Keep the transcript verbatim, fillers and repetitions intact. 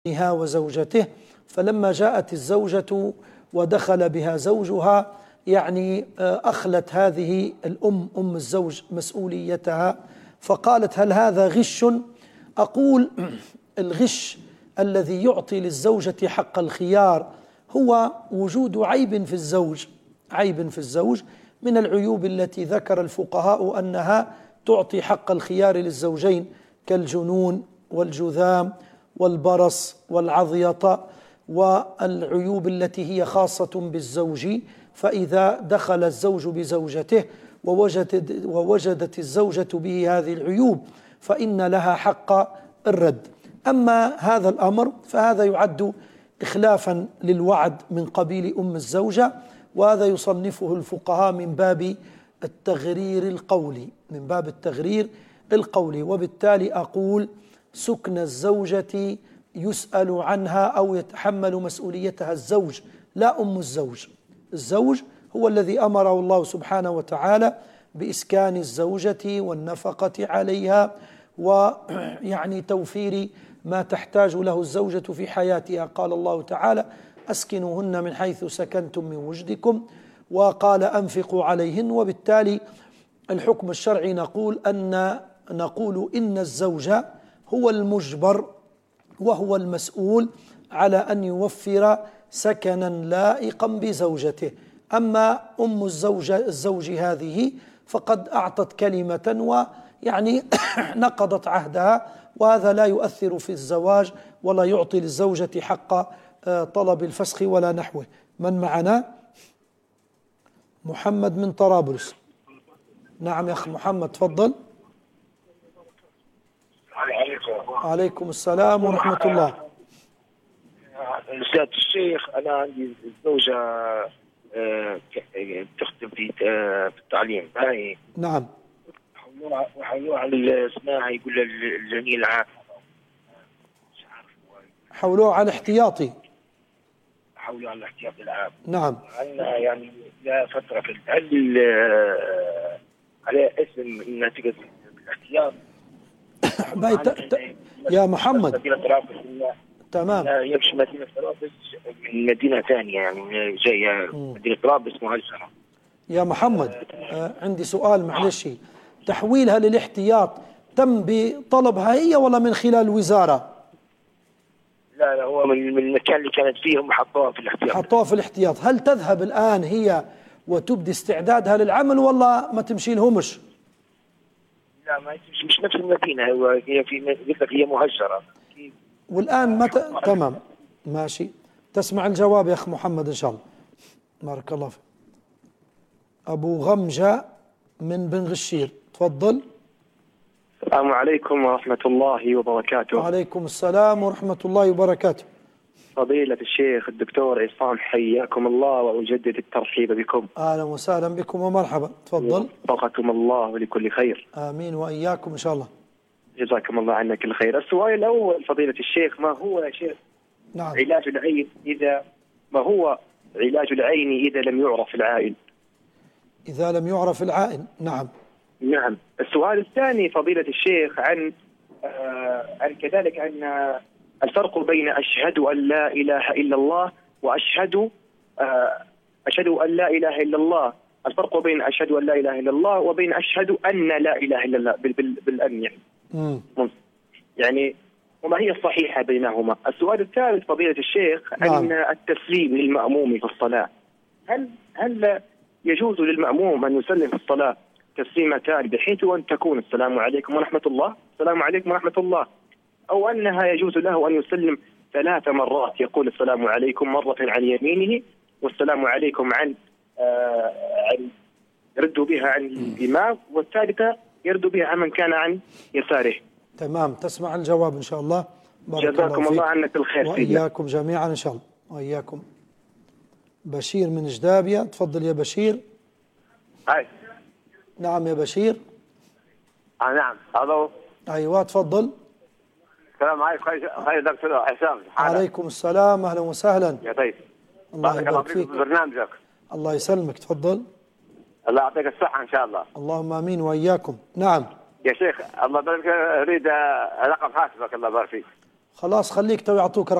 وزوجته. فلما جاءت الزوجة ودخل بها زوجها يعني أخلت هذه الأم أم الزوج مسؤوليتها، فقالت: هل هذا غش؟ أقول: الغش الذي يعطي للزوجة حق الخيار هو وجود عيب في الزوج عيب في الزوج من العيوب التي ذكر الفقهاء أنها تعطي حق الخيار للزوجين، كالجنون والجذام والبرص والعضيطة، والعيوب التي هي خاصة بالزوج. فإذا دخل الزوج بزوجته ووجدت, ووجدت الزوجة به هذه العيوب فإن لها حق الرد. أما هذا الأمر فهذا يعد إخلافا للوعد من قبيل أم الزوجة، وهذا يصنفه الفقهاء من باب التغرير القولي من باب التغرير القولي وبالتالي أقول: سكن الزوجة يسأل عنها أو يتحمل مسؤوليتها الزوج لا أم الزوج. الزوج هو الذي أمره الله سبحانه وتعالى بإسكان الزوجة والنفقة عليها ويعني توفير ما تحتاج له الزوجة في حياتها. قال الله تعالى: أسكنوهن من حيث سكنتم من وجدكم، وقال: أنفقوا عليهن. وبالتالي الحكم الشرعي نقول أن نقول إن الزوج هو المجبر وهو المسؤول على أن يوفر سكنا لائقا بزوجته. أما أم الزوج الزوج هذه فقد أعطت كلمة ويعني نقضت عهدها، وهذا لا يؤثر في الزواج ولا يعطي للزوجة حق طلب الفسخ ولا نحوه. من معنا؟ محمد من طرابلس. نعم يا أخ محمد، تفضل. عليكم السلام ورحمة الله. سيادة الشيخ، أنا عندي زوجة تخدم في التعليم. هاي نعم. وحولوها على السماعة، يقول الجميع العام. حولوها على الاحتياطي. حولوها على الاحتياطي العام. نعم. عندنا يعني لا فترة في هل على اسم انها تقدر بالاحتياط. يا محمد تمام. يمشي مدينة طرابلس من مدينة ثانية، يعني جاية مدينة طرابلس مهجرة. يا محمد آه عندي سؤال معلش، تحويلها للاحتياط تم بطلبها هي ولا من خلال الوزارة؟ لا لا، هو من المكان اللي كانت فيه هم حطوها في الاحتياط. حطوها في الاحتياط. هل تذهب الآن هي وتبدي استعدادها للعمل ولا ما تمشي لهمش؟ لا، ما مش, مش نفس المدينة، هو هي في قلت لك هي مهجرة. والآن متى؟ تمام ماشي. تسمع الجواب يا أخ محمد إن شاء الله. بارك الله فيك. أبو غمجة من بن غشير، تفضل. السلام عليكم ورحمة الله وبركاته. وعليكم السلام ورحمة الله وبركاته. فضيلة الشيخ الدكتور عصام، حياكم الله وأجدد الترحيب بكم. أهلا وسهلا بكم ومرحبا، تفضل. وفقكم الله لكل خير. آمين وإياكم إن شاء الله. جزاكم الله عنا كل خير. السؤال الأول فضيلة الشيخ، ما هو يا شيخ نعم. علاج العين إذا ما هو علاج العين إذا لم يعرف العائن؟ إذا لم يعرف العائن. نعم نعم. السؤال الثاني فضيلة الشيخ عن آه عن كذلك أن الفرق بين أشهد أن لا إله إلا الله وأشهد آه أشهد أن لا إله إلا الله، الفرق بين أشهد أن لا إله إلا الله وبين أشهد أن لا إله إلا الله بالأن يعني مم. يعني وما هي الصحيحة بينهما؟ السؤال الثالث فضيلة الشيخ عن نعم. التسليم للمأموم في الصلاة. هل هل يجوز للمأموم أن يسلم في الصلاة تسليمتان بحيث أن تكون السلام عليكم ورحمة الله السلام عليكم ورحمة الله، أو أنها يجوز له أن يسلم ثلاث مرات، يقول السلام عليكم مرة عن يمينه والسلام عليكم عن آه عن يرد بها عن الإمام، والثالثة يرد بها عن من كان عن يساره. تمام. تسمع الجواب إن شاء الله. جزاكم الله عنا كل خير. وإياكم جميعا إن شاء الله. وإياكم. بشير من جدابية، تفضل يا بشير. أي. نعم يا بشير. آه نعم. ألو. أيوة تفضل. السلام عليكم. خير دكتور عصام. عليكم السلام، أهلا وسهلا. يا طيب. الله يبارك فيك. برنامجك. الله يسلمك، تفضل. الله يعطيك الصحة إن شاء الله. اللهم آمين وإياكم. نعم يا شيخ الله يبارك، أريد رقم هاتفك الله يبارك فيك. خلاص خليك تو يعطوك